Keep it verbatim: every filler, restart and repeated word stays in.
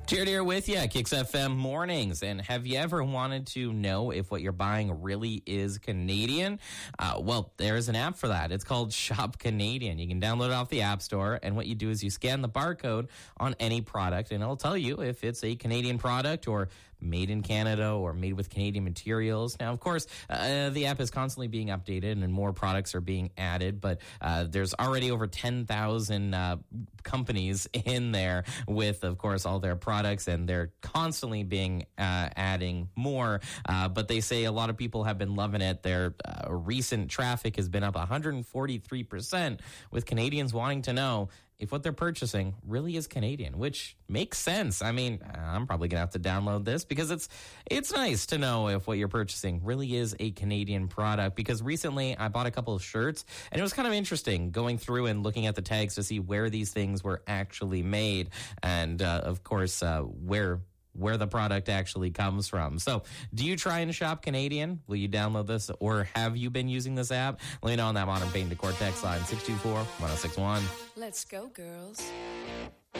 Jared here with you, Kicks F M Mornings. And have you ever wanted to know if what you're buying really is Canadian? Uh, well, there's an app for that. It's called Shop Canadian. You can download it off the App Store, and what you do is you scan the barcode on any product, and it'll tell you if it's a Canadian product or made in Canada or made with Canadian materials. Now, of course, uh, the app is constantly being updated and more products are being added, but uh, there's already over ten thousand uh, companies in there with, of course, all their products, and they're constantly being uh, adding more. Uh, but they say a lot of people have been loving it. Their uh, recent traffic has been up one hundred forty-three percent, with Canadians wanting to know if what they're purchasing really is Canadian, which makes sense. I mean, I'm probably going to have to download this because it's it's nice to know if what you're purchasing really is a Canadian product. Because recently I bought a couple of shirts, and it was kind of interesting going through and looking at the tags to see where these things were actually made, and uh, of course uh, where where the product actually comes from. So do you try and shop Canadian? Will you download this, or have you been using this app? Let me know on that Modern Paint Decor text line, six two four, one oh six one. Let's go, girls.